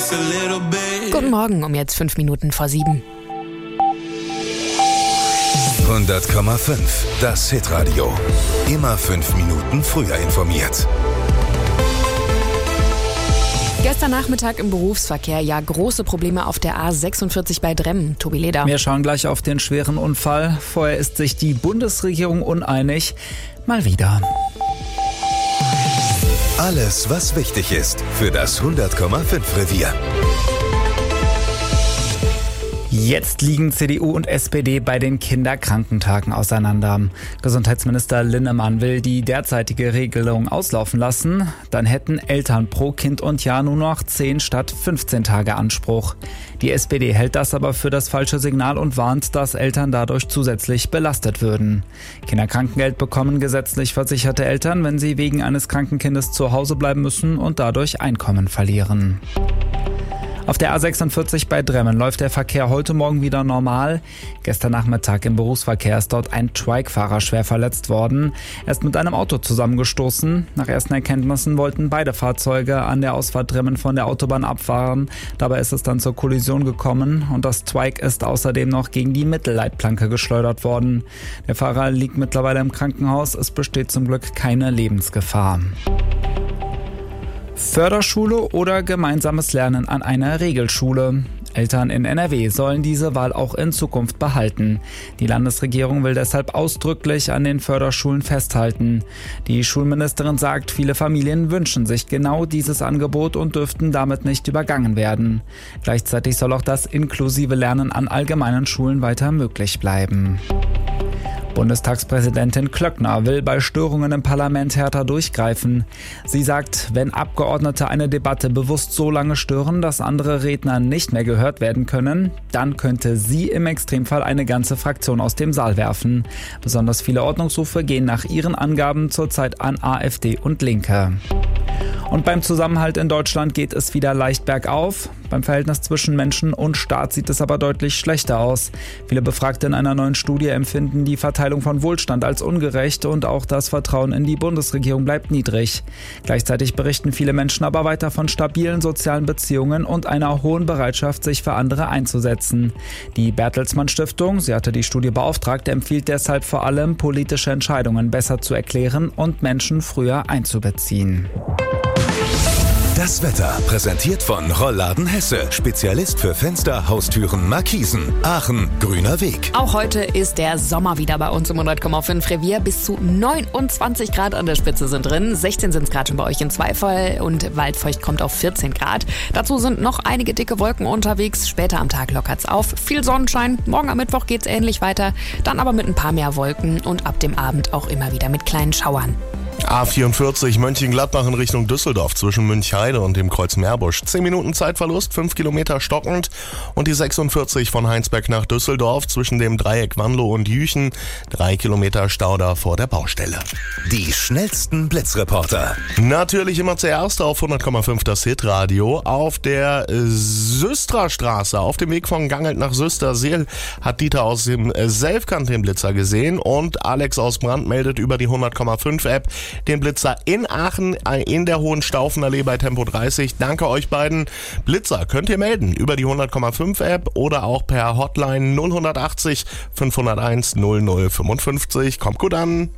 Guten Morgen, um jetzt 5 Minuten vor 7. 100,5. Das Hitradio. Immer 5 Minuten früher informiert. Gestern Nachmittag im Berufsverkehr, ja, große Probleme auf der A46 bei Dremmen. Tobi Leder. Wir schauen gleich auf den schweren Unfall. Vorher ist sich die Bundesregierung uneinig. Mal wieder. Alles, was wichtig ist für das 100,5 Revier. Jetzt liegen CDU und SPD bei den Kinderkrankentagen auseinander. Gesundheitsminister Linnemann will die derzeitige Regelung auslaufen lassen. Dann hätten Eltern pro Kind und Jahr nur noch 10 statt 15 Tage Anspruch. Die SPD hält das aber für das falsche Signal und warnt, dass Eltern dadurch zusätzlich belastet würden. Kinderkrankengeld bekommen gesetzlich versicherte Eltern, wenn sie wegen eines kranken Kindes zu Hause bleiben müssen und dadurch Einkommen verlieren. Auf der A46 bei Dremmen läuft der Verkehr heute Morgen wieder normal. Gestern Nachmittag im Berufsverkehr ist dort ein Trike-Fahrer schwer verletzt worden. Er ist mit einem Auto zusammengestoßen. Nach ersten Erkenntnissen wollten beide Fahrzeuge an der Ausfahrt Dremmen von der Autobahn abfahren. Dabei ist es dann zur Kollision gekommen und das Trike ist außerdem noch gegen die Mittelleitplanke geschleudert worden. Der Fahrer liegt mittlerweile im Krankenhaus. Es besteht zum Glück keine Lebensgefahr. Förderschule oder gemeinsames Lernen an einer Regelschule. Eltern in NRW sollen diese Wahl auch in Zukunft behalten. Die Landesregierung will deshalb ausdrücklich an den Förderschulen festhalten. Die Schulministerin sagt, viele Familien wünschen sich genau dieses Angebot und dürften damit nicht übergangen werden. Gleichzeitig soll auch das inklusive Lernen an allgemeinen Schulen weiter möglich bleiben. Bundestagspräsidentin Klöckner will bei Störungen im Parlament härter durchgreifen. Sie sagt, wenn Abgeordnete eine Debatte bewusst so lange stören, dass andere Redner nicht mehr gehört werden können, dann könnte sie im Extremfall eine ganze Fraktion aus dem Saal werfen. Besonders viele Ordnungsrufe gehen nach ihren Angaben zurzeit an AfD und Linke. Und beim Zusammenhalt in Deutschland geht es wieder leicht bergauf. Beim Verhältnis zwischen Menschen und Staat sieht es aber deutlich schlechter aus. Viele Befragte in einer neuen Studie empfinden die Verteilung von Wohlstand als ungerecht und auch das Vertrauen in die Bundesregierung bleibt niedrig. Gleichzeitig berichten viele Menschen aber weiter von stabilen sozialen Beziehungen und einer hohen Bereitschaft, sich für andere einzusetzen. Die Bertelsmann Stiftung, sie hatte die Studie beauftragt, empfiehlt deshalb vor allem, politische Entscheidungen besser zu erklären und Menschen früher einzubeziehen. Das Wetter präsentiert von Rollladen Hesse. Spezialist für Fenster, Haustüren, Markisen. Aachen, grüner Weg. Auch heute ist der Sommer wieder bei uns im 100,5 Revier. Bis zu 29 Grad an der Spitze sind drin. 16 sind es gerade schon bei euch in Zweifel und Waldfeucht kommt auf 14 Grad. Dazu sind noch einige dicke Wolken unterwegs. Später am Tag lockert's auf. Viel Sonnenschein. Morgen am Mittwoch geht's ähnlich weiter. Dann aber mit ein paar mehr Wolken und ab dem Abend auch immer wieder mit kleinen Schauern. A44 Mönchengladbach in Richtung Düsseldorf zwischen Münchheide und dem Kreuz Meerbusch. 10 Minuten Zeitverlust, 5 Kilometer stockend. Und die 46 von Heinsberg nach Düsseldorf zwischen dem Dreieck Wanlo und Jüchen. 3 Kilometer Stau da vor der Baustelle. Die schnellsten Blitzreporter. Natürlich immer zuerst auf 100,5 das Hitradio. Auf der Süstrastraße, auf dem Weg von Gangelt nach Süsterseel, hat Dieter aus dem Selfkant den Blitzer gesehen. Und Alex aus Brand meldet über die 100,5 App den Blitzer in Aachen in der Hohenstaufenallee bei Tempo 30. Danke euch beiden. Blitzer könnt ihr melden über die 100,5 App oder auch per Hotline 0180 501 0055. Kommt gut an.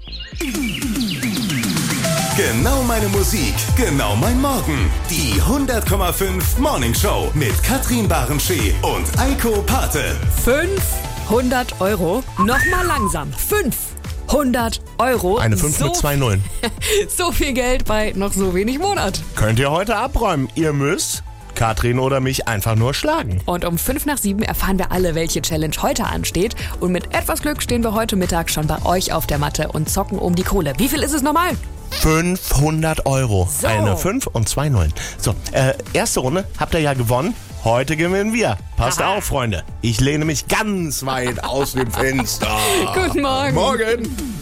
Genau meine Musik, genau mein Morgen. Die 100,5 Morning Show mit Katrin Barenschee und Eiko Pate. 500 €. Nochmal langsam. 500 €. Eine 5 mit 2 Nullen. So viel Geld bei noch so wenig Monat. Könnt ihr heute abräumen. Ihr müsst Katrin oder mich einfach nur schlagen. Und um 5 nach 7 erfahren wir alle, welche Challenge heute ansteht. Und mit etwas Glück stehen wir heute Mittag schon bei euch auf der Matte und zocken um die Kohle. Wie viel ist es nochmal? 500 €. So. Eine 5 und 2 Nullen. So, erste Runde habt ihr ja gewonnen. Heute gewinnen wir. Passt auf, Freunde. Ich lehne mich ganz weit aus dem Fenster. Guten Morgen. Morgen.